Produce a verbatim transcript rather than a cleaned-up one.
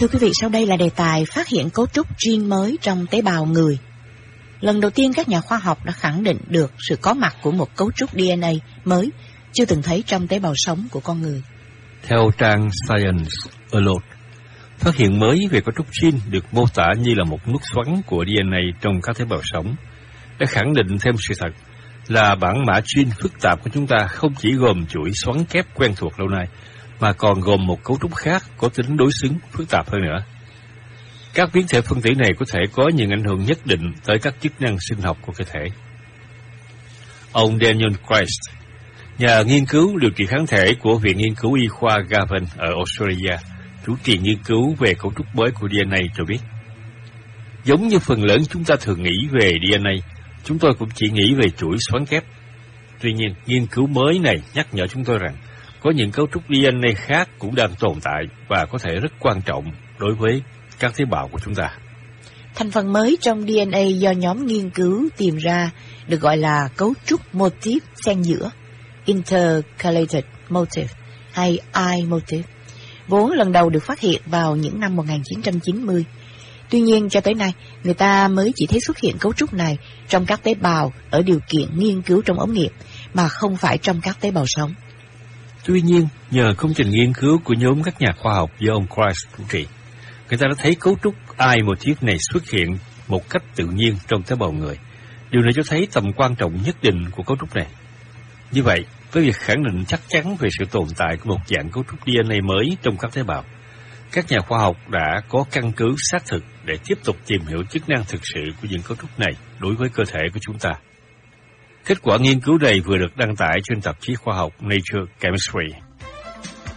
Thưa quý vị, sau đây là đề tài phát hiện cấu trúc gene mới trong tế bào người. Lần đầu tiên các nhà khoa học đã khẳng định được sự có mặt của một cấu trúc đê en a mới chưa từng thấy trong tế bào sống của con người. Theo trang Science Alert, phát hiện mới về cấu trúc gene được mô tả như là một nút xoắn của đê en a trong các tế bào sống, đã khẳng định thêm sự thật là bản mã gene phức tạp của chúng ta không chỉ gồm chuỗi xoắn kép quen thuộc lâu nay, mà còn gồm một cấu trúc khác có tính đối xứng phức tạp hơn nữa. Các biến thể phân tử này có thể có những ảnh hưởng nhất định tới các chức năng sinh học của cơ thể. Ông Daniel Christ, nhà nghiên cứu điều trị kháng thể của Viện Nghiên cứu Y khoa Garvan ở Australia, chủ trì nghiên cứu về cấu trúc mới của đê en a cho biết, giống như phần lớn chúng ta thường nghĩ về đê en a, chúng tôi cũng chỉ nghĩ về chuỗi xoắn kép. Tuy nhiên, nghiên cứu mới này nhắc nhở chúng tôi rằng có những cấu trúc đê en a khác cũng đang tồn tại và có thể rất quan trọng đối với các tế bào của chúng ta. Thành phần mới trong đê en a do nhóm nghiên cứu tìm ra được gọi là cấu trúc motif xen giữa, intercalated motif hay I motif, vốn lần đầu được phát hiện vào những năm một nghìn chín trăm chín mươi. Tuy nhiên, cho tới nay, người ta mới chỉ thấy xuất hiện cấu trúc này trong các tế bào ở điều kiện nghiên cứu trong ống nghiệm, mà không phải trong các tế bào sống. Tuy nhiên, nhờ công trình nghiên cứu của nhóm các nhà khoa học do ông Christ chủ trì, người ta đã thấy cấu trúc I motif này xuất hiện một cách tự nhiên trong tế bào người. Điều này cho thấy tầm quan trọng nhất định của cấu trúc này. Như vậy, với việc khẳng định chắc chắn về sự tồn tại của một dạng cấu trúc đê en a mới trong các tế bào, các nhà khoa học đã có căn cứ xác thực để tiếp tục tìm hiểu chức năng thực sự của những cấu trúc này đối với cơ thể của chúng ta. Kết quả nghiên cứu này vừa được đăng tải trên tạp chí khoa học Nature Chemistry.